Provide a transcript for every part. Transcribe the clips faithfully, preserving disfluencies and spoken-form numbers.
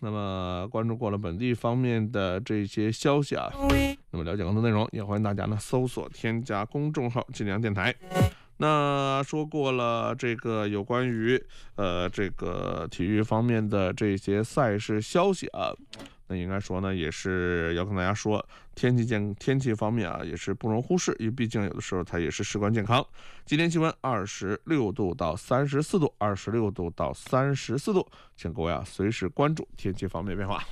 那么关注过了本地方面的这些消息啊，那么了解更多内容，也欢迎大家呢搜索添加公众号晋阳电台。那说过了这个有关于呃这个体育方面的这些赛事消息啊，那应该说呢也是要跟大家说，天气健天气方面啊也是不容忽视，因为毕竟有的时候它也是事关健康。今天气温二十六度到三十四度，二十六度到三十四度，请各位啊随时关注天气方面变化。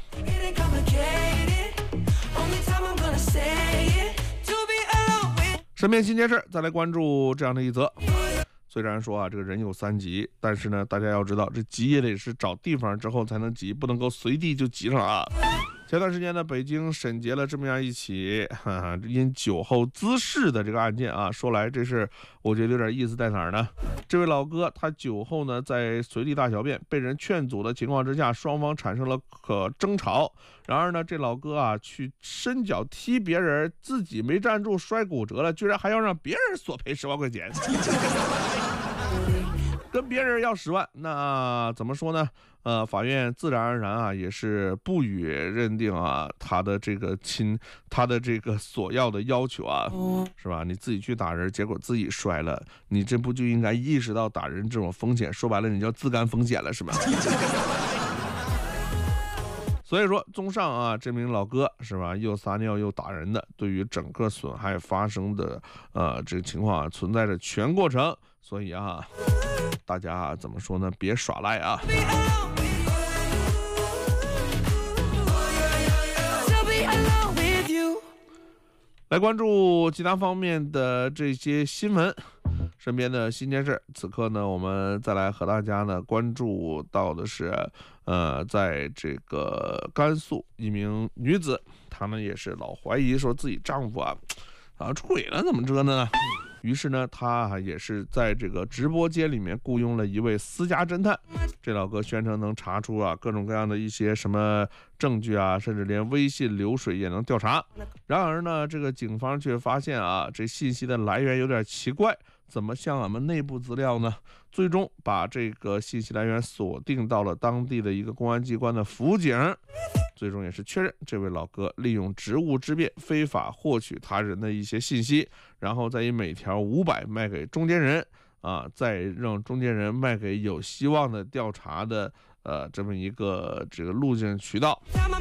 身边新鲜事，再来关注这样的一则。虽然说啊，这个人有三急，但是呢，大家要知道，这急也得是找地方之后才能急，不能够随地就急上啊。前段时间呢，北京审结了这么样一起哈哈因酒后滋事的这个案件啊。说来这是我觉得有点意思在哪儿呢？这位老哥他酒后呢在随地大小便，被人劝阻的情况之下，双方产生了可争吵。然而呢，这老哥啊去伸脚踢别人，自己没站住摔骨折了，居然还要让别人索赔十万块钱。跟别人要十万，那怎么说呢？呃，法院自然而然啊，也是不予认定啊他的这个亲，他的这个所要的要求啊，是吧？你自己去打人，结果自己摔了，你这不就应该意识到打人这种风险？说白了，你叫自甘风险了，是吧？所以说，综上啊，这名老哥是吧，又撒尿又打人的，对于整个损害发生的呃这个情况啊，存在着全过程。所以啊，大家啊怎么说呢？别耍赖啊！来关注其他方面的这些新闻。身边的新鲜事，此刻呢，我们再来和大家呢关注到的是，呃，在这个甘肃一名女子，她呢也是老怀疑说自己丈夫啊啊出轨了，怎么着呢？于是呢，她也是在这个直播间里面雇佣了一位私家侦探。这老哥宣称能查出啊各种各样的一些什么证据啊，甚至连微信流水也能调查。然而呢，这个警方却发现啊，这信息的来源有点奇怪。怎么像俺们内部资料呢？最终把这个信息来源锁定到了当地的一个公安机关的辅警，最终也是确认这位老哥利用职务之便非法获取他人的一些信息，然后再以每条五百卖给中间人啊，再让中间人卖给有希望的调查的呃这么一个这个路径渠道。